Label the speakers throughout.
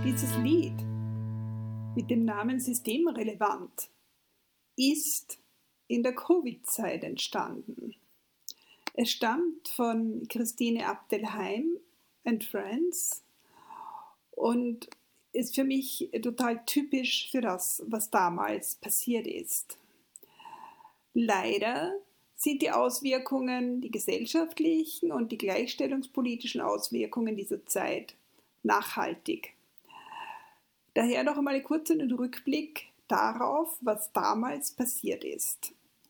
Speaker 1: Dieses Lied mit dem Namen Systemrelevant ist in der Covid-Zeit entstanden. Es stammt von Christine Abdelheim and Friends und ist für mich total typisch für das, was damals passiert ist. Leider sind die Auswirkungen, die gesellschaftlichen und die gleichstellungspolitischen Auswirkungen dieser Zeit nachhaltig. Daher noch einmal kurz einen Rückblick darauf, was damals passiert ist.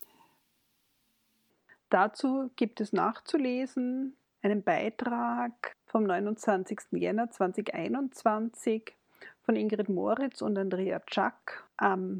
Speaker 1: Dazu gibt es nachzulesen einen Beitrag vom 29. Jänner 2021 von Ingrid Moritz und Andrea Czak am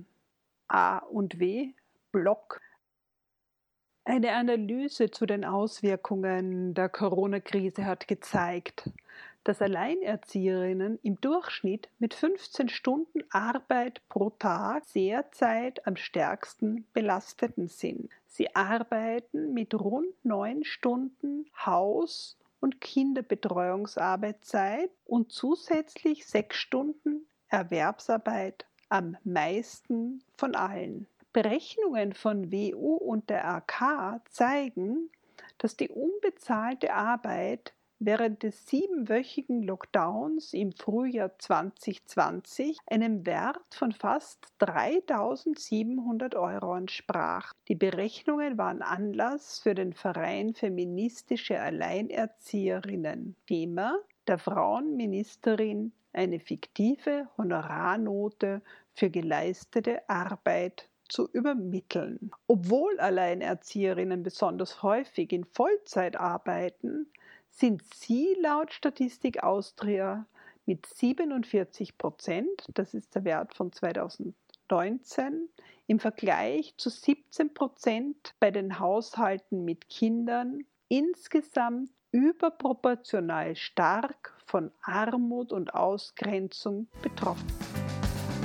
Speaker 1: A&W-Blog. Eine Analyse zu den Auswirkungen der Corona-Krise hat gezeigt, dass Alleinerzieherinnen im Durchschnitt mit 15 Stunden Arbeit pro Tag Sehrzeit am stärksten belasteten sind. Sie arbeiten mit rund 9 Stunden Haus- und Kinderbetreuungsarbeitszeit und zusätzlich 6 Stunden Erwerbsarbeit am meisten von allen. Berechnungen von WU und der AK zeigen, dass die unbezahlte Arbeit während des 7-wöchigen Lockdowns im Frühjahr 2020 einem Wert von fast 3.700 € entsprach. Die Berechnungen waren Anlass für den Verein Feministische Alleinerzieherinnen. Thema der Frauenministerin eine fiktive Honorarnote für geleistete Arbeit zu übermitteln. Obwohl Alleinerzieherinnen besonders häufig in Vollzeit arbeiten, sind sie laut Statistik Austria mit 47%, das ist der Wert von 2019, im Vergleich zu 17% bei den Haushalten mit Kindern insgesamt überproportional stark von Armut und Ausgrenzung betroffen.